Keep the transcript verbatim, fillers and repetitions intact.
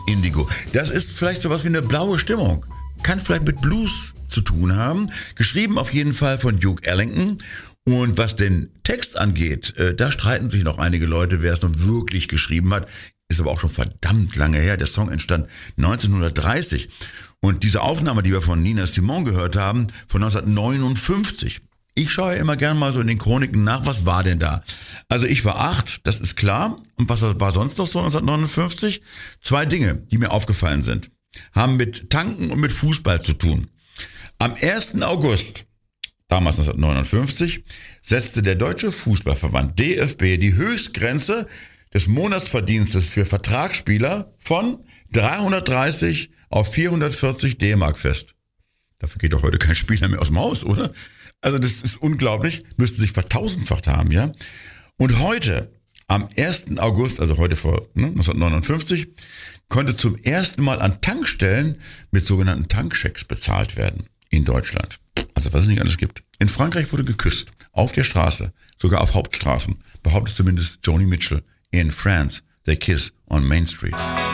Indigo. Das ist vielleicht sowas wie eine blaue Stimmung. Kann vielleicht mit Blues zu tun haben. Geschrieben auf jeden Fall von Duke Ellington. Und was den Text angeht, äh, da streiten sich noch einige Leute, wer es nun wirklich geschrieben hat. Ist aber auch schon verdammt lange her. Der Song entstand neunzehnhundertdreißig. Und diese Aufnahme, die wir von Nina Simone gehört haben, von neunzehnhundertneunundfünfzig. Ich schaue ja immer gerne mal so in den Chroniken nach, was war denn da? Also ich war acht, das ist klar. Und was war sonst noch so neunzehnhundertneunundfünfzig? Zwei Dinge, die mir aufgefallen sind, haben mit Tanken und mit Fußball zu tun. Am ersten August, damals neunzehnhundertneunundfünfzig, setzte der Deutsche Fußballverband D F B die Höchstgrenze des Monatsverdienstes für Vertragsspieler von dreihundertdreißig auf vierhundertvierzig D-Mark fest. Dafür geht doch heute kein Spieler mehr aus dem Haus, oder? Also das ist unglaublich, müsste sich vertausendfacht haben, ja. Und heute, am ersten August, also heute vor ne, neunzehnhundertneunundfünfzig, konnte zum ersten Mal an Tankstellen mit sogenannten Tankschecks bezahlt werden in Deutschland. Also was es nicht alles gibt. In Frankreich wurde geküsst, auf der Straße, sogar auf Hauptstraßen, behauptet zumindest Joni Mitchell. In France, they kiss on Main Street.